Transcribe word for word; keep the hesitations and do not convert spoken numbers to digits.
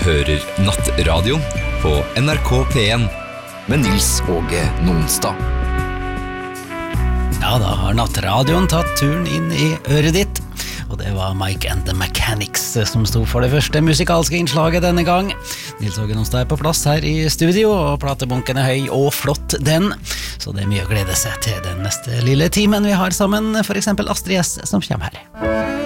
hører Nattradio på N R K P en med Nils Åge Nonstad. Ja, da har Nattradioen tatt turen inn i øret ditt. Og det var Mike and the Mechanics som sto for det første musikalske innslaget denne gang. Nils Åge Nonstad er på plass her i studio, og platebunken er høy og flott den. Så det er mye å glede seg til den neste lille timen vi har sammen, for eksempel Astrid S som kommer her.